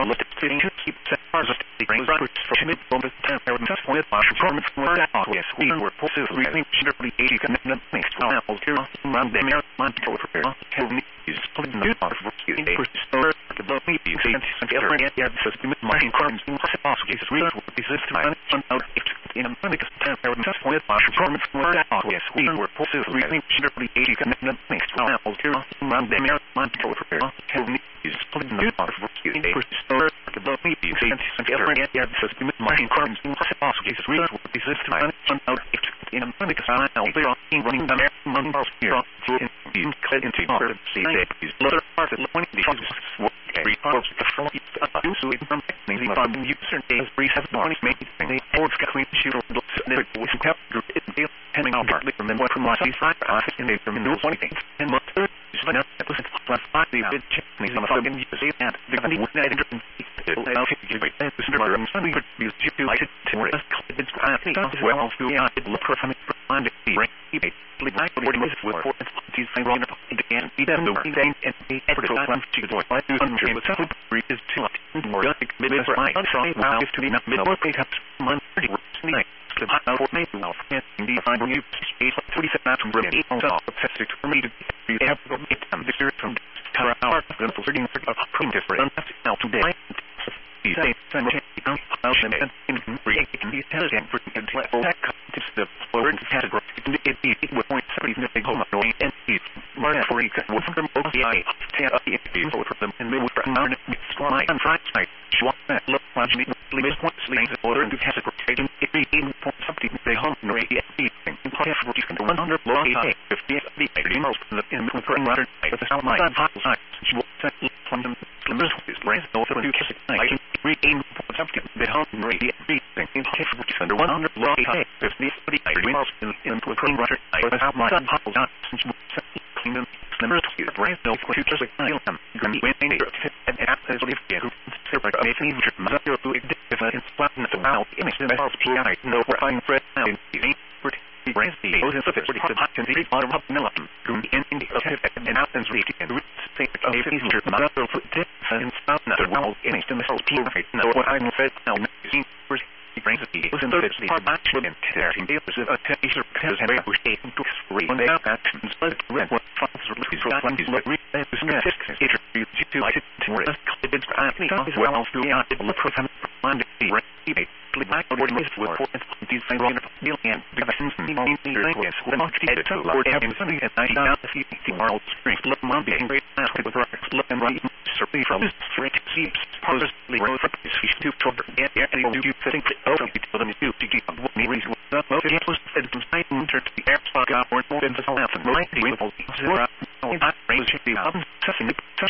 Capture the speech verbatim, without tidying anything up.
from the sitting to keep set bars of the brains right for mid from the temper and just point by from the word out yes we were possessed we think should be eighty commitment next to apples here around the air man to prepare have is putting the part for you in first store the blood me be saying and ever get the system my current in process is real this is to find out if in a minute temper and just point by from the word out yes we were possessed we think should be eighty commitment next to apples here around the air man to prepare have is putting the part for you in first store the blood me be saying and ever get the system my current in process is real this is to find out if in a minute now they are running down there money here in cut into part see that is letter part of one the every part of the front do so in from things from user days three seven one make they force clean shooter looks never was capture it having out partly from what from last side office in the terminal one thing and what third is when that was plus five the bit check me some fucking you say that the company would not enter I'll give it this is the money would be to like it to rest it's I think as well to yeah it look for from find it right like I would miss with for these things wrong again be that no thing and the effort to plan to do I do understand but some is too more business right try wow if to be not middle pick up month thirty night the now for me now and the find you space thirty-seven out from brilliant also effective for me to be able to get them the spirit from Tara our for thirty of primitive for now today the same time and in creating the intelligent for the the word category it it would point somebody in the big home and it's more for you was from O C I ten up the info for them and they would now strong and Friday swap that look much me please point slings order into category it be in point something they home no it in category you can do one hundred long eight fifty the most in the in the current matter but the sound my hot side swap that from them is brains also to kiss I can read in something they home no it in category under one hundred long eight fifty I remote in into a clean water I was out my son hot down since clean them number two brains no computers like I am going to win and after the video separate of anything which must go to a different flatten the mouth image the best P I know where I'm fresh now in the brains the ocean surface for the hot and the bottom of million going in the and out and read and root say of the feature mother put this and spout another well image the missile P right know what I'm fed now seen first brains the ocean surface the hard match with interesting deals of a teacher because and we stay to free when they are actions but red what funds are looking for one is what read this is it you to like it to rest it's as well as the art look for some find the right debate like what is for these things on the deal and the questions in the request for the market to Lord having something at ninety down the few tomorrow spring look mom being great ask with look and right survey from straight seeps possibly road for this fish to talk and any do you think over to them to to keep what me reason that most it was said to say enter to the air spot out or more than the south and right the people zero I range the album touching the touch